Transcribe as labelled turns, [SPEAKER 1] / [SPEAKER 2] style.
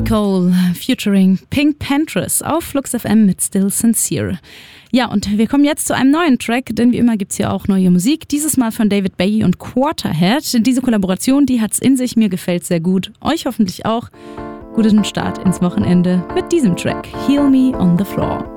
[SPEAKER 1] Cole featuring Pink Panthers auf Flux FM mit Still Sincere. Ja, und wir kommen jetzt zu einem neuen Track, denn wie immer gibt's hier auch neue Musik. Dieses Mal von David Bowie und Quarterhead. Diese Kollaboration, die hat's in sich, mir gefällt sehr gut. Euch hoffentlich auch. Guten Start ins Wochenende mit diesem Track. Heal Me on the Floor.